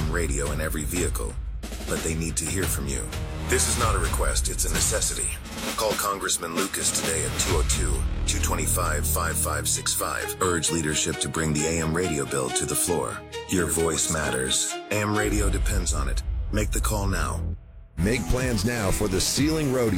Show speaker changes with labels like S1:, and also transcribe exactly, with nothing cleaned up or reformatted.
S1: M radio in every vehicle, but they need to hear from you. This is not a request, it's a necessity. Call Congressman Lucas today at two oh two, two two five, five five six five. Urge leadership to bring the A M radio bill to the floor. Your voice matters. A M radio depends on it. Make the call now.
S2: Make plans now for the Sealing Rodeo.